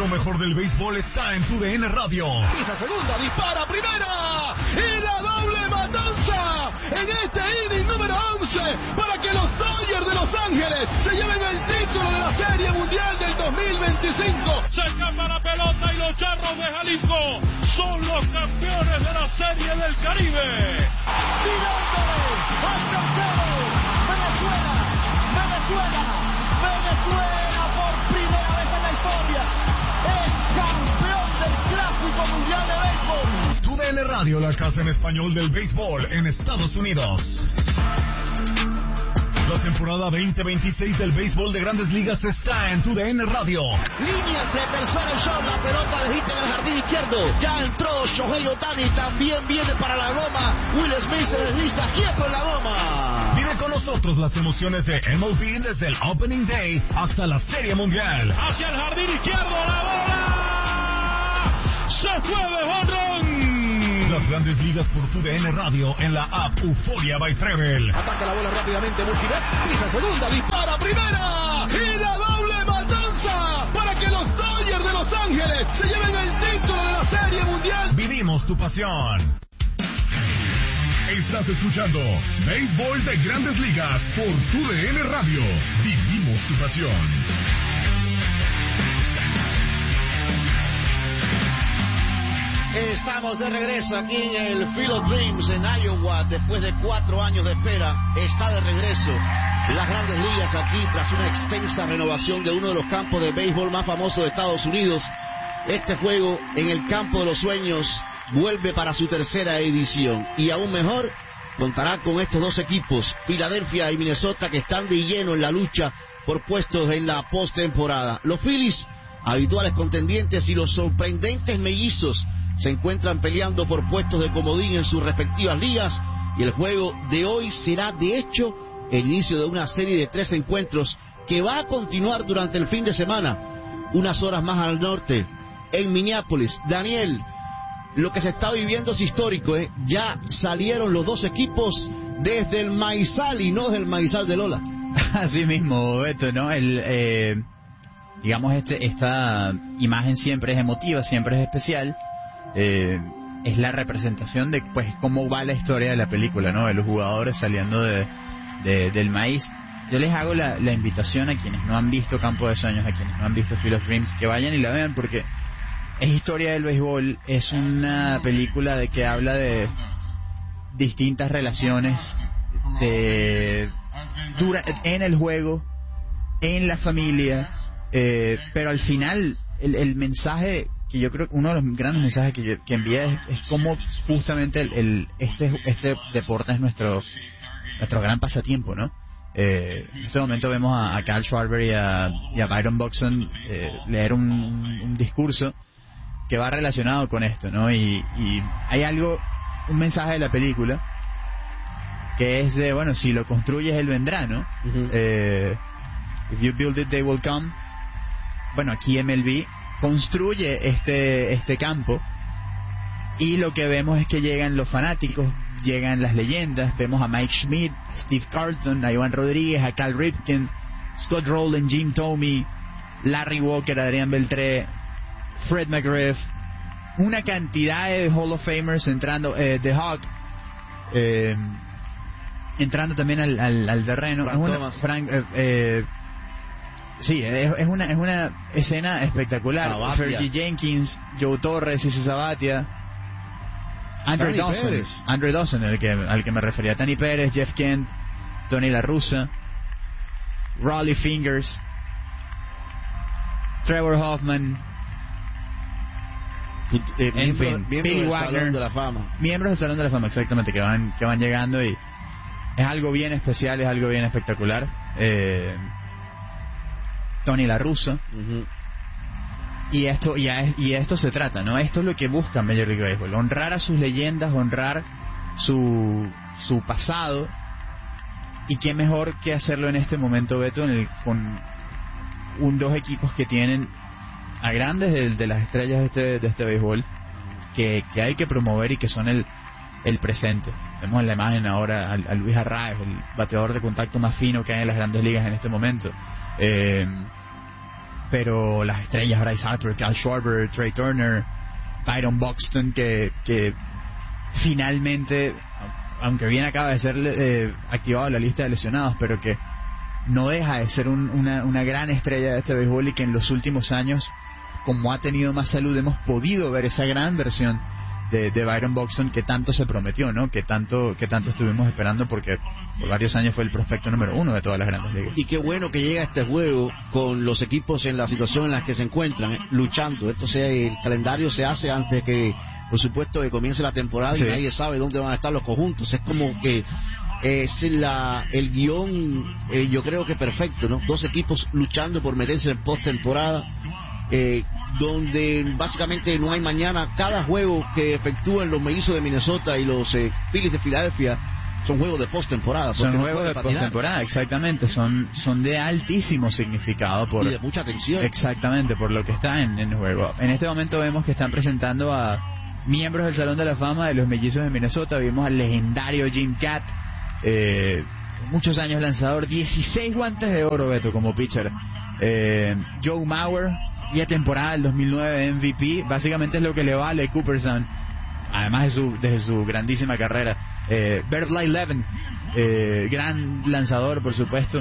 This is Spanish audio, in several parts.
Lo mejor del béisbol está en TUDN Radio. Pisa segunda, dispara primera y la doble matanza en este inning número 11 para que los Dodgers de Los Ángeles se lleven el título de la Serie Mundial del 2025. Se escapa la pelota y los Charros de Jalisco son los campeones de la Serie del Caribe. Tirándole al tercero, Venezuela por primera vez en la historia es campeón del Clásico Mundial de Béisbol. TUDN Radio, la casa en español del béisbol en Estados Unidos. La temporada 2026 del béisbol de Grandes Ligas está en TUDN Radio. Línea entre tercera y short, la pelota de hit en el jardín izquierdo. Ya entró Shohei Ohtani, también viene para la goma. Will Smith se desliza quieto en la goma. Vive con nosotros las emociones de MLB desde el Opening Day hasta la Serie Mundial. Hacia el jardín izquierdo, la bola se fue de jonrón. Las Grandes Ligas por TUDN Radio en la app Euforia by Trevel. Ataca la bola rápidamente Mookie Betts, pisa segunda, dispara primera y la doble matanza para que los Dodgers de Los Ángeles se lleven el título de la Serie Mundial. Vivimos tu pasión. Estás escuchando Béisbol de Grandes Ligas por TUDN Radio. Vivimos tu pasión. Estamos de regreso aquí en el Field of Dreams en Iowa. Después de 4 años de espera, está de regreso las Grandes Ligas aquí tras una extensa renovación de uno de los campos de béisbol más famosos de Estados Unidos. Este juego en el Campo de los Sueños vuelve para su tercera edición y aún mejor, contará con estos dos equipos, Filadelfia y Minnesota, que están de lleno en la lucha por puestos en la postemporada. Los Phillies, habituales contendientes, y los sorprendentes mellizos se encuentran peleando por puestos de comodín en sus respectivas ligas, y el juego de hoy será de hecho el inicio de una serie de 3 encuentros que va a continuar durante el fin de semana, unas horas más al norte, en Minneapolis. Daniel, lo que se está viviendo es histórico, ¿eh? Ya salieron los dos equipos desde el maizal y no desde el maizal de Lola. Así mismo, Beto, ¿no? Digamos, esta imagen siempre es emotiva, siempre es especial. Es la representación de pues cómo va la historia de la película, ¿no? De los jugadores saliendo del maíz. Yo les hago la invitación a quienes no han visto Campo de Sueños, a quienes no han visto Field of Dreams, que vayan y la vean, porque es historia del béisbol, es una película de que habla de distintas relaciones en el juego, en la familia, pero al final el mensaje que yo creo que uno de los grandes mensajes que envía es cómo justamente este deporte es nuestro gran pasatiempo, ¿no? En este momento vemos a Kyle Schwarber y a Byron Buxton leer un discurso que va relacionado con esto, ¿no? Y hay un mensaje de la película que es de, bueno, si lo construyes él vendrá, ¿no? If you build it, they will come. Bueno, aquí MLB construye este campo y lo que vemos es que llegan los fanáticos, llegan las leyendas. Vemos a Mike Schmidt, a Steve Carlton, a Iván Rodríguez, a Cal Ripken, Scott Rowland, Jim Thome, Larry Walker, Adrián Beltré, Fred McGriff, una cantidad de Hall of Famers entrando, The Hawk, entrando también al terreno. Sí, es una escena espectacular. Fergie Jenkins, Joe Torres, Ceci Sabathia, Andre Dawson, al que me refería, Tani Pérez, Jeff Kent, Tony La Russa, Rollie Fingers, Trevor Hoffman, en fin, Billy Wagner, Salón de la Fama. Miembros del Salón de la Fama, exactamente, que van llegando, y es algo bien especial, es algo bien espectacular. Tony La Russa. Y esto se trata, ¿no? Esto es lo que busca Major League Baseball: honrar a sus leyendas, honrar su pasado. Y qué mejor que hacerlo en este momento, Beto, con dos equipos que tienen a grandes de las estrellas de este béisbol que hay que promover y que son el presente. Vemos en la imagen ahora a Luis Arraez, el bateador de contacto más fino que hay en las Grandes Ligas en este momento. pero las estrellas, Bryce Harper, Kyle Schwarber, Trey Turner, Byron Buxton, que finalmente, aunque bien acaba de ser activado en la lista de lesionados, pero que no deja de ser una gran estrella de este béisbol, y que en los últimos años, como ha tenido más salud, hemos podido ver esa gran versión de Byron Buxton que tanto se prometió, ¿no? Que tanto estuvimos esperando, porque por varios años fue el prospecto número 1 de todas las grandes ligas. Y qué bueno que llega este juego con los equipos en la situación en la que se encuentran, luchando. El calendario se hace antes que, por supuesto, que comience la temporada, sí, y nadie sabe dónde van a estar los conjuntos. Es como que es el guión, yo creo que perfecto, ¿no? Dos equipos luchando por meterse en postemporada, donde básicamente no hay mañana. Cada juego que efectúan los Mellizos de Minnesota y los Phillies de Filadelfia son juegos de postemporada. Son juegos de postemporada, exactamente. Son de altísimo significado y de mucha atención. Exactamente, por lo que está en juego. En este momento vemos que están presentando a miembros del Salón de la Fama de los Mellizos de Minnesota. Vimos al legendario Jim Katt, muchos años lanzador, 16 guantes de oro, Beto, como pitcher. Joe Mauer, y a temporada del 2009 MVP, básicamente es lo que le vale Cooperstown, además de su grandísima carrera. Bert Blyleven, gran lanzador, por supuesto,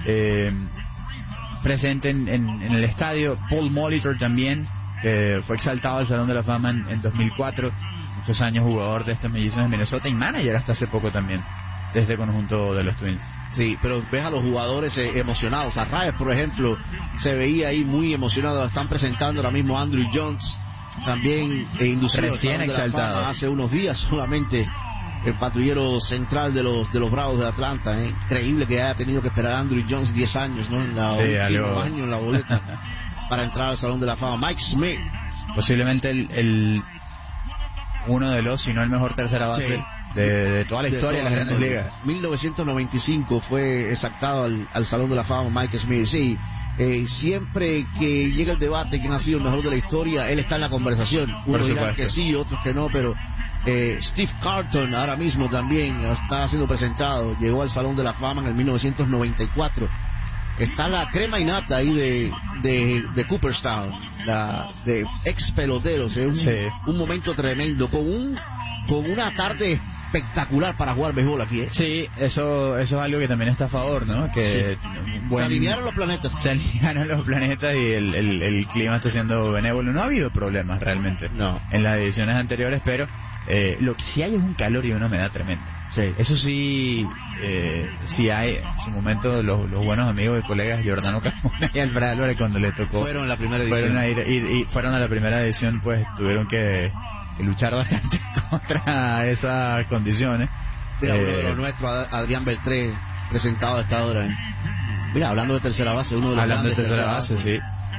presente en el estadio. Paul Molitor también, que fue exaltado al Salón de la Fama en 2004, muchos años jugador de estos Mellizos de Minnesota y manager hasta hace poco también de este conjunto de los Twins. Sí, pero ves a los jugadores emocionados. A Raez, por ejemplo, se veía ahí muy emocionado. Están presentando ahora mismo a Andrew Jones, también inducido recién exaltado hace unos días solamente, el patrullero central de los Bravos de Atlanta. Increíble que haya tenido que esperar a Andrew Jones 10 años, ¿no? En la última año en la boleta para entrar al Salón de la Fama. Mike Smith, posiblemente uno de los, si no el mejor tercera base, sí, de toda la historia de las grandes ligas. 1995 fue exaltado al Salón de la Fama Mike Smith. Sí, siempre que llega el debate quién ha sido el mejor de la historia, él está en la conversación. Unos dirán que sí, otros que no, pero Steve Carlton ahora mismo también está siendo presentado. Llegó al Salón de la Fama en el 1994. Está la crema y nata ahí de Cooperstown, de ex peloteros. Un momento tremendo, con una tarde espectacular para jugar béisbol aquí. Sí, eso es algo que también está a favor, ¿no? Que sí. Se alinearon los planetas. Se alinearon los planetas y el clima está siendo benévolo. No ha habido problemas realmente en las ediciones anteriores, pero lo que sí hay es un calor y una humedad tremenda. Sí. Eso sí, sí hay. En su momento los buenos amigos y colegas Giordano Carmona y Alfredo Álvarez, cuando les tocó, fueron a la primera edición. Fueron a la primera edición, pues tuvieron que luchar bastante contra esas condiciones. Mira, uno de los nuestros, Adrián Beltré, presentado a esta hora. Mira, hablando de tercera base, uno de los hablando grandes de tercera base, sí.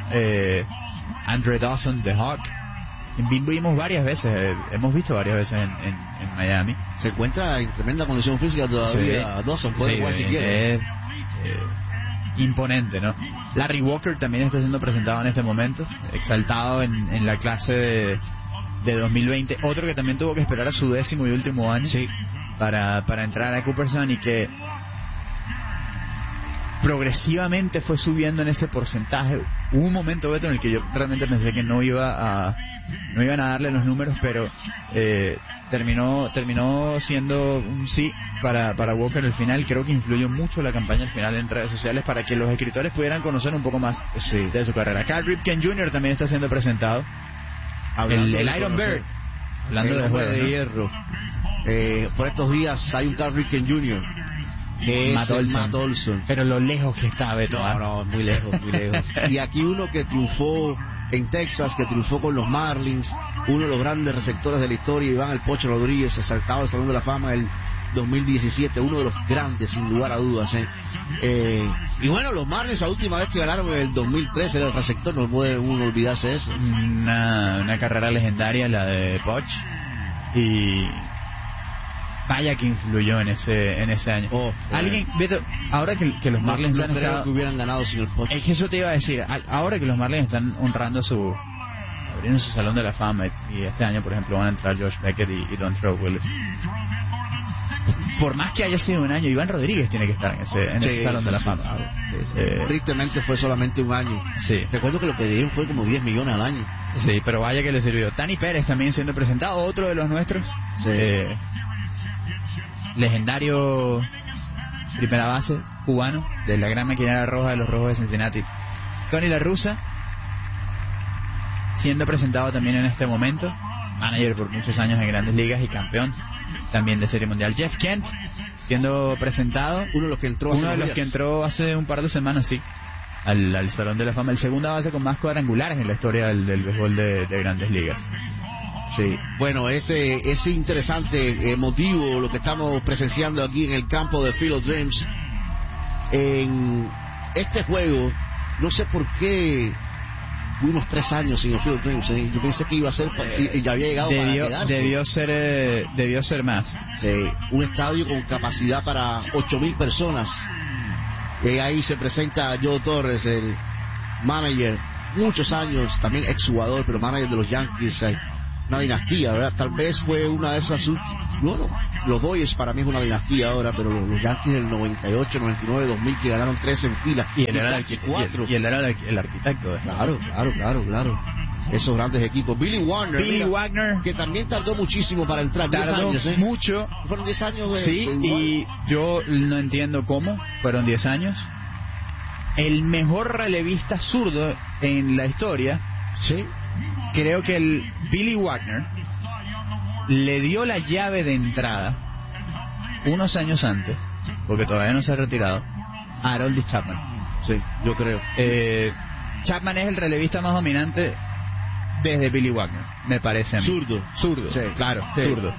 Andre Dawson, The Hawk. Vimos varias veces, hemos visto varias veces en Miami. Se encuentra en tremenda condición física todavía. Sí. Dawson puede jugar si quiere. Imponente, ¿no? Larry Walker también está siendo presentado en este momento, exaltado en la clase de 2020. Otro que también tuvo que esperar a su 10º y último año, sí, para entrar a Cooperstown, y que progresivamente fue subiendo en ese porcentaje. Hubo un momento, Beto, en el que yo realmente pensé que no iban a darle los números, pero terminó siendo un sí para Walker al final. Creo que influyó mucho la campaña al final en redes sociales para que los escritores pudieran conocer un poco más de su carrera. Cal Ripken Jr. también está siendo presentado. El Iron Bird, hablando de juego de hierro. Por estos días hay un Cal Ripken Jr. que Matt es Matt Olson. Pero lo lejos que está, Beto. No, muy lejos. Y aquí uno que triunfó en Texas, que triunfó con los Marlins, uno de los grandes receptores de la historia, Iván El Pocho Rodríguez, exaltado al Salón de la Fama el 2017, uno de los grandes sin lugar a dudas. Y bueno, los Marlins la última vez que ganaron en el 2013 era el receptor, no puede uno olvidarse eso. Una carrera legendaria la de Poch, y vaya que influyó en ese año. Alguien, Beto, ahora que los Marlins no creo que hubieran ganado sin el Poch. Es que eso te iba a decir, ahora que los Marlins están honrando abriendo su Salón de la Fama, y este año por ejemplo van a entrar Josh Beckett y Dontrelle Willis. por más que haya sido un año, Iván Rodríguez tiene que estar en ese Salón de la Fama. Tristemente fue solamente un año. Sí. Recuerdo que lo que dieron fue como 10 millones al año. Sí, pero vaya que le sirvió. Tani Pérez también siendo presentado, otro de los nuestros. Sí. Legendario primera base cubano de la gran maquinaria roja de los Rojos de Cincinnati. Tony La Russa siendo presentado también en este momento, manager por muchos años en Grandes Ligas y campeón también de Serie Mundial. Jeff Kent siendo presentado, uno de los que entró hace un par de semanas, sí, al Salón de la Fama, el segunda base con más cuadrangulares en la historia del béisbol de Grandes Ligas. Sí, bueno, ese interesante motivo lo que estamos presenciando aquí en el campo de Field of Dreams. En este juego, no sé por qué tuvimos 3 años sin el Field of Dreams. Yo pensé que iba a ser, ya había llegado para quedarse. Debió ser más. Sí, un estadio con capacidad para 8,000 personas. Ahí se presenta Joe Torres, el manager, muchos años, también exjugador, pero manager de los Yankees. Una dinastía, ¿verdad? Tal vez fue una de esas últimas. Bueno, los Dodgers para mí es una dinastía ahora, pero los Yankees del 98, 99, 2000 que ganaron 3 en fila. Y él era el arquitecto. Claro. Esos grandes equipos. Billy Wagner, que también tardó muchísimo para entrar. 10 años, mucho. Fueron 10 años. Sí, y yo no entiendo cómo fueron 10 años. El mejor relevista zurdo en la historia. Sí. Creo que el Billy Wagner le dio la llave de entrada unos años antes, porque todavía no se ha retirado, a Aroldis Chapman. Sí, yo creo. Chapman es el relevista más dominante desde Billy Wagner, me parece a mí. Zurdo, sí, claro, sí. Zurdo.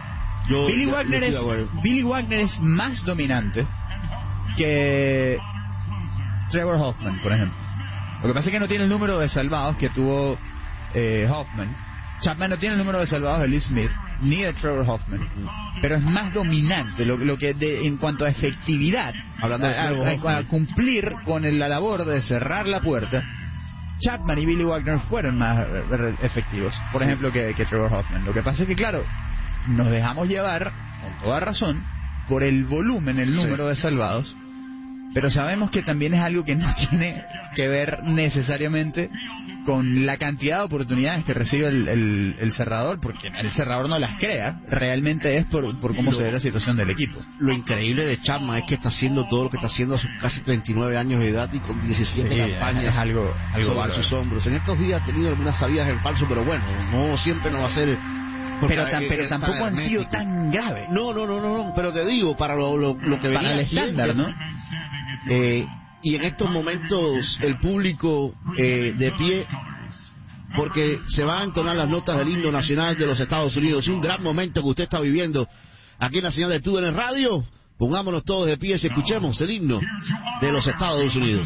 Billy Wagner es más dominante que Trevor Hoffman, por ejemplo. Lo que pasa es que no tiene el número de salvados que tuvo Hoffman. Chapman no tiene el número de salvados de Lee Smith ni de Trevor Hoffman, pero es más dominante lo que en cuanto a efectividad, hablando a cumplir con la labor de cerrar la puerta. Chapman y Billy Wagner fueron más efectivos, por ejemplo, que Trevor Hoffman. Lo que pasa es que, claro, nos dejamos llevar, con toda razón, por el volumen, el número de salvados, pero sabemos que también es algo que no tiene que ver necesariamente con la cantidad de oportunidades que recibe el cerrador, porque el cerrador no las crea, realmente es por cómo se ve la situación del equipo. Lo increíble de Chapman es que está haciendo todo lo que está haciendo a sus casi 39 años de edad y con 17 campañas es algo sobre sus hombros. En estos días ha tenido algunas salidas en falso, pero bueno, no siempre no va a ser... Pero tampoco han sido tan graves. No, pero te digo, para lo que venía para el estándar, ¿no? Y en estos momentos el público de pie, porque se van a entonar las notas del himno nacional de los Estados Unidos. Un gran momento que usted está viviendo aquí en la señal de TUDN Radio. Pongámonos todos de pie y escuchemos el himno de los Estados Unidos.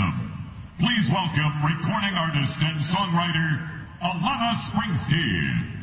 Please welcome recording artist and songwriter Alana Springsteen.